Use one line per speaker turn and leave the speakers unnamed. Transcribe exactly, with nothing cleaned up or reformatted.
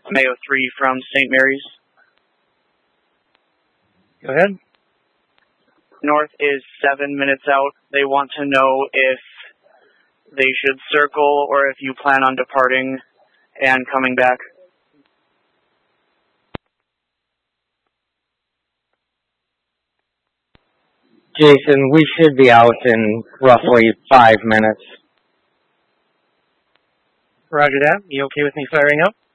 Mayo three from Saint Mary's.
Go ahead.
North is seven minutes out. They want to know if they should circle or if you plan on departing and coming back.
Jason, we should be out in roughly five minutes.
Roger that. You okay with me firing up?